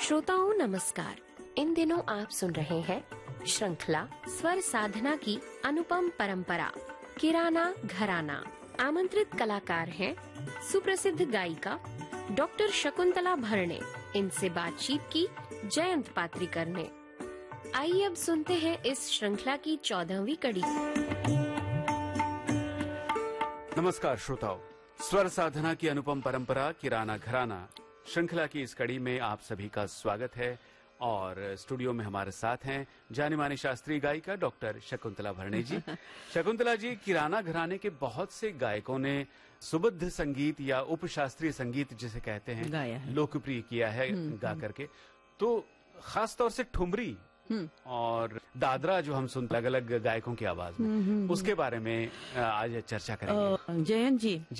श्रोताओं नमस्कार। इन दिनों आप सुन रहे हैं श्रृंखला स्वर साधना की अनुपम परंपरा किराना घराना। आमंत्रित कलाकार हैं सुप्रसिद्ध गायिका डॉक्टर शकुंतला भरणे। इनसे बातचीत की जयंत पात्रिकर ने। आइए अब सुनते हैं इस श्रृंखला की 14वीं कड़ी। नमस्कार श्रोताओं, स्वर साधना की अनुपम परंपरा किराना घराना श्रृंखला की इस कड़ी में आप सभी का स्वागत है। और स्टूडियो में हमारे साथ हैं जानी मानी शास्त्रीय गायिका डॉक्टर शकुंतला भरणे जी। शकुंतला जी, किराना घराने के बहुत से गायकों ने सुबुद्ध संगीत या उपशास्त्रीय संगीत जिसे कहते हैं लोकप्रिय किया है गा करके। तो खास तौर से ठुमरी और दादरा जो हम सुनते अलग अलग गायकों की आवाज में, उसके बारे में आज चर्चा करेंगे। जयंत जी,